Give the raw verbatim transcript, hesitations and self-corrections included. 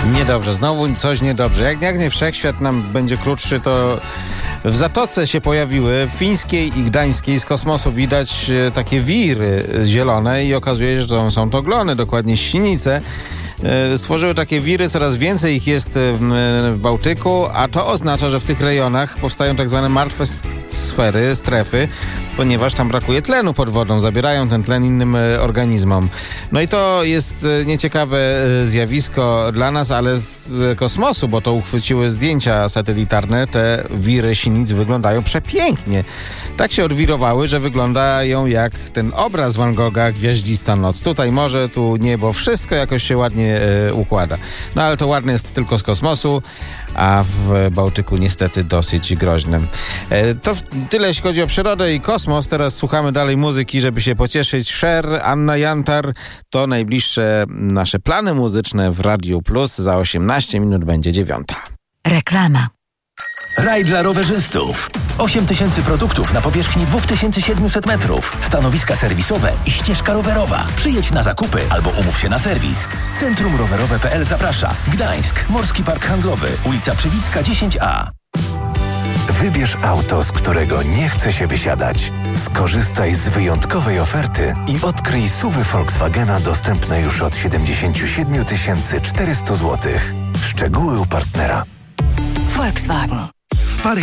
Niedobrze, znowu coś niedobrze. Jak, jak nie wszechświat nam będzie krótszy, to w Zatoce się pojawiły, fińskiej i gdańskiej, z kosmosu widać takie wiry zielone i okazuje się, że są to glony, dokładnie sinice. Stworzyły takie wiry, coraz więcej ich jest w, w Bałtyku, a to oznacza, że w tych rejonach powstają tak zwane martwe sfery, strefy, ponieważ tam brakuje tlenu pod wodą, zabierają ten tlen innym organizmom. No i to jest nieciekawe zjawisko dla nas, ale z kosmosu, bo to uchwyciły zdjęcia satelitarne, te wiry sinic wyglądają przepięknie. Tak się odwirowały, że wyglądają jak ten obraz Van Gogha, Gwiaździsta noc. Tutaj morze, tu niebo, wszystko jakoś się ładnie e, układa. No ale to ładne jest tylko z kosmosu, a w Bałtyku niestety dosyć groźne. E, to w, tyle jeśli chodzi o przyrodę i kosmos. Teraz słuchamy dalej muzyki, żeby się pocieszyć. Cher, Anna Jantar to najbliższe nasze plany muzyczne w Radiu Plus. Za osiemnaście minut będzie dziewiąta. Reklama. Raj dla rowerzystów. osiem tysięcy produktów na powierzchni dwa tysiące siedemset metrów. Stanowiska serwisowe i ścieżka rowerowa. Przyjedź na zakupy albo umów się na serwis. Centrum Rowerowe kropka p l zaprasza. Gdańsk, Morski Park Handlowy, ulica Przywicka dziesięć a. Wybierz auto, z którego nie chce się wysiadać. Skorzystaj z wyjątkowej oferty i odkryj S U V y Volkswagena dostępne już od siedemdziesiąt siedem tysięcy czterysta złotych. Szczegóły u partnera. Volkswagen.